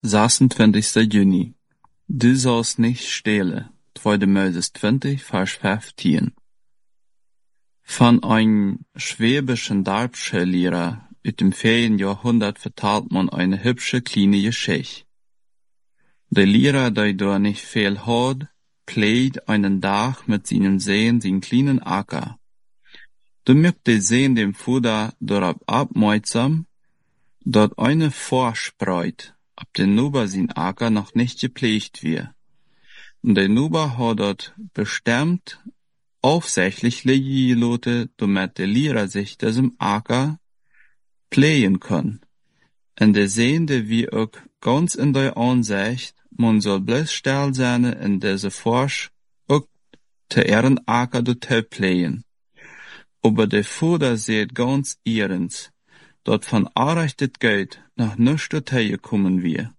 26. Juni. Du sollst nicht stehlen. 2. Moses 20, Vers 15. Von einem schwäbischen Darmschullehrer aus dem 4. Jahrhundert vertelt man eine hübsche kleine Geschichte. Der Lehrer, der da nicht viel hat, pflegt einen Tag mit seinem Sohn seinen kleinen Acker. Du mögt der Sohn dem Vater darauf aufmerksam, dort eine Vorspreut, ob der Nuber sein Acker noch nicht gepflegt wird. Und der Nuber hat dort bestimmt aufsichtlich liegen gelassen, damit der Lehrer sich diesem Acker pflegen kann. Und der Sehende wie auch ganz in der Ansicht, man soll bloß still sein in diese Forsch auch zu ihren Acker dort pflegen. Aber der Vater sieht ganz ihrens, dort von arrechtet Geld noch nicht dorthin gekommen wir.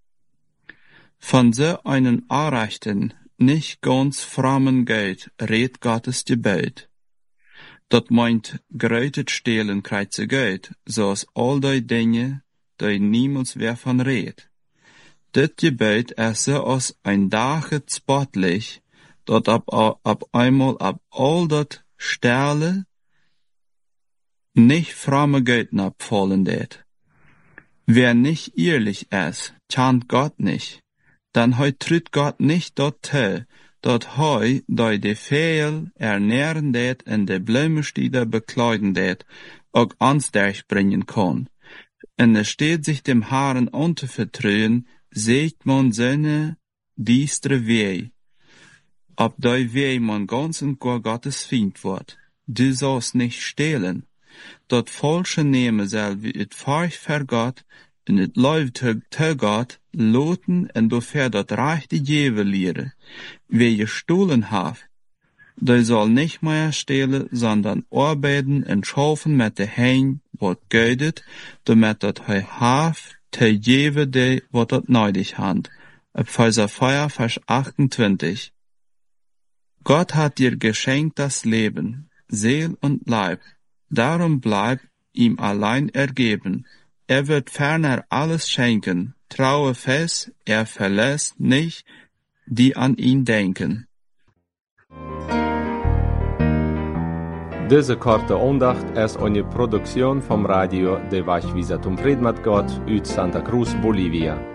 Von so einen arrechten, nicht ganz frommen Geld redet Gottes Gebet. Dat meint grötet stehlen kreuze Geld, so's all die Dinge, die niemals wer von redet. Dit Gebet ist so als ein Dach spottlich, dat ab einmal ab all dat Sterle nicht fromme Geld abfallen det. Wer nicht ehrlich ist, chant Gott nicht, dann tritt Gott nicht dorthin, dat de Fehl ernähren det en de Blumestieder bekleiden det, auch anstärk bringen kann. En es steht sich dem Haaren untervertröen, seht man seine diestre Weh. Ob de Weh man ganz und gar Gottes Feind wird. Du sollst nicht stehlen. Dat falsche nehmen soll wie it Feucht für Gott, und it läuft zu Gott, loten en dofür dat rechte Jewe lehren. Wer gestohlen hat, der soll nicht mehr stehlen, sondern arbeiten und schaffen mit der Hand, wat geudet, damit dat hat, te Jewe de, wat dat neidig hand. Epheser 4, Vers 28. Gott hat dir geschenkt das Leben, Seel und Leib. Darum bleib ihm allein ergeben. Er wird ferner alles schenken. Traue fest, er verlässt nicht, die an ihn denken. Diese korte Andacht ist eine Produktion vom Radio de Vachvisa zum Fried mit Gott aus Santa Cruz, Bolivia.